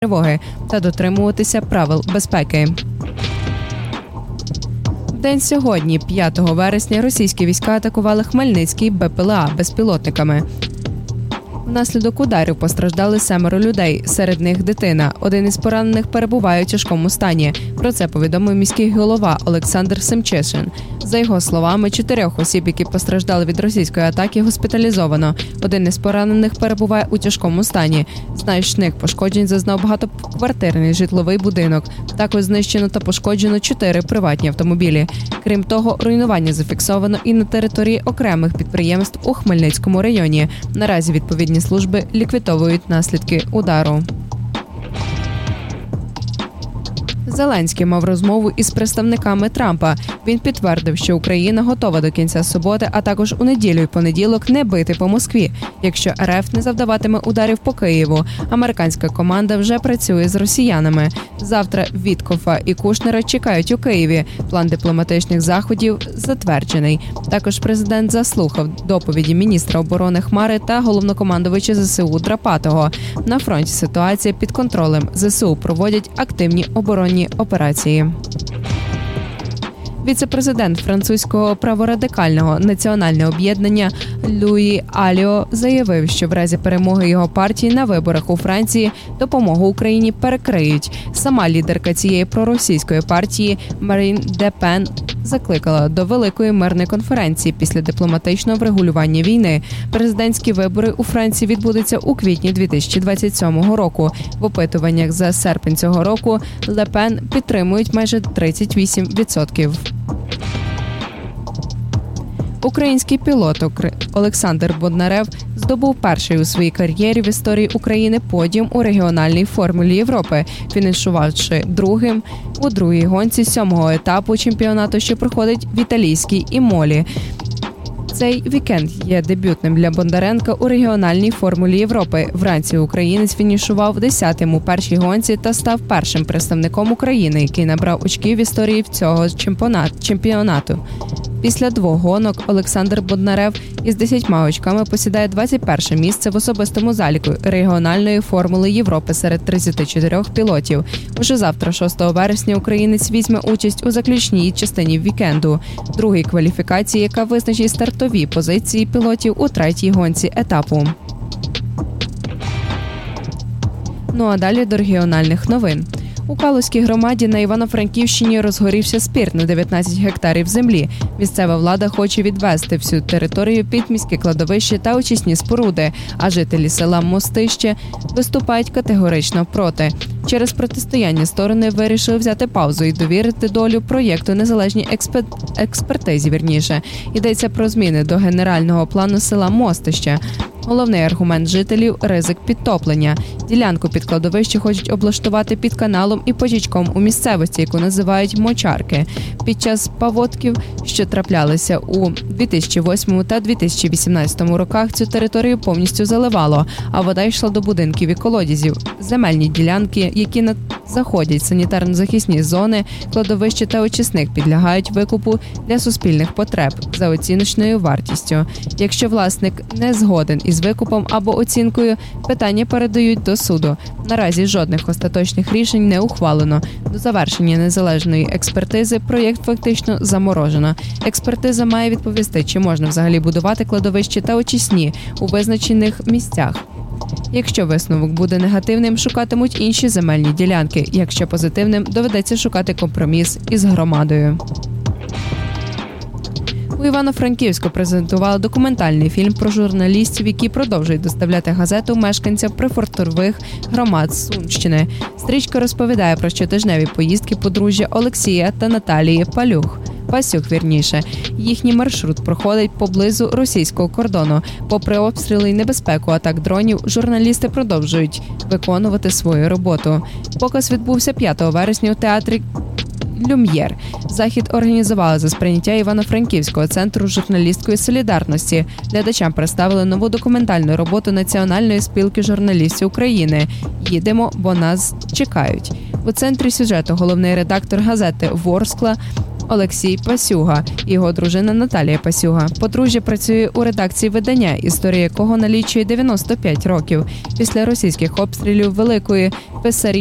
тривоги та дотримуватися правил безпеки. День сьогодні, 5 вересня, російські війська атакували Хмельницький БПЛА безпілотниками. Внаслідок ударів постраждали 7 людей, серед них дитина. Один із поранених перебуває у тяжкому стані. Про це повідомив міський голова Олександр Семчишин. За його словами, 4 осіб, які постраждали від російської атаки, госпіталізовано. Один із поранених перебуває у тяжкому стані. Значних пошкоджень зазнав багатоквартирний житловий будинок. Також знищено та пошкоджено 4 приватні автомобілі. Крім того, руйнування зафіксовано і на території окремих підприємств у Хмельницькому районі. Наразі відповідні служби ліквідовують наслідки удару. Зеленський мав розмову із представниками Трампа. Він підтвердив, що Україна готова до кінця суботи, а також у неділю і понеділок не бити по Москві, якщо РФ не завдаватиме ударів по Києву. Американська команда вже працює з росіянами. Завтра Віткофа і Кушнера чекають у Києві. План дипломатичних заходів затверджений. Також президент заслухав доповіді міністра оборони Хмари та головнокомандувача ЗСУ Драпатого. На фронті ситуація під контролем. ЗСУ проводять активні оборонні операції. Віце-президент французького праворадикального національного об'єднання Луї Аліо заявив, що в разі перемоги його партії на виборах у Франції допомогу Україні перекриють. Сама лідерка цієї проросійської партії Марін Де Пен закликала до великої мирної конференції після дипломатичного врегулювання війни. Президентські вибори у Франції відбудуться у квітні 2027 року. В опитуваннях за серпень цього року Ле Пен підтримують майже 38%. Український пілот Олександр Боднарев здобув перший у своїй кар'єрі в історії України подіум у регіональній формулі Європи, фінішувавши другим у другій гонці 7-го етапу чемпіонату, що проходить в італійській Імолі. Цей вікенд є дебютним для Бондаренка у регіональній формулі Європи. Вранці українець фінішував 10-м у першій гонці та став першим представником України, який набрав очки в історії цього чемпіонату. Після 2 гонок Олександр Боднарев із 10 очками посідає 21 місце в особистому заліку регіональної формули Європи серед 34 пілотів. Уже завтра, 6 вересня, українець візьме участь у заключній частині вікенду, другій кваліфікації, яка визначить стартові позиції пілотів у 3-й гонці етапу. Ну а далі до регіональних новин. У Калузькій громаді на Івано-Франківщині розгорівся спір на 19 гектарів землі. Місцева влада хоче відвести всю територію під міське кладовище та очисні споруди, а жителі села Мостище виступають категорично проти. Через протистояння сторони вирішили взяти паузу і довірити долю проєкту незалежній експертизі. Йдеться про зміни до генерального плану села Мостище. Головний аргумент жителів – ризик підтоплення. Ділянку під кладовище хочуть облаштувати під каналом і потічком у місцевості, яку називають Мочарки. Під час паводків, що траплялися у 2008 та 2018 роках, цю територію повністю заливало, а вода йшла до будинків і колодязів. Земельні ділянки, які заходять санітарно-захисні зони, кладовище та очисник підлягають викупу для суспільних потреб за оціночною вартістю. Якщо власник не згоден із викупом або оцінкою, питання передають до суду. Наразі жодних остаточних рішень не ухвалено. До завершення незалежної експертизи проєкт фактично заморожено. Експертиза має відповісти, чи можна взагалі будувати кладовище та очисні у визначених місцях. Якщо висновок буде негативним, шукатимуть інші земельні ділянки. Якщо позитивним, доведеться шукати компроміс із громадою. У Івано-Франківську презентували документальний фільм про журналістів, які продовжують доставляти газету мешканцям прифронтових громад Сумщини. Стрічка розповідає про щотижневі поїздки подружжя Олексія та Наталії Пасюк. Їхній маршрут проходить поблизу російського кордону. Попри обстріли і небезпеку атак дронів, журналісти продовжують виконувати свою роботу. Показ відбувся 5 вересня у театрі «Люм'єр». Захід організували за сприйняття Івано-Франківського центру журналістської солідарності. Глядачам представили нову документальну роботу Національної спілки журналістів України «Їдемо, бо нас чекають». У центрі сюжету головний редактор газети «Ворскла» Олексій Пасюга і його дружина Наталія Пасюга. Подружжя працює у редакції видання, історія якого налічує 95 років. Після російських обстрілів Великої Писарівки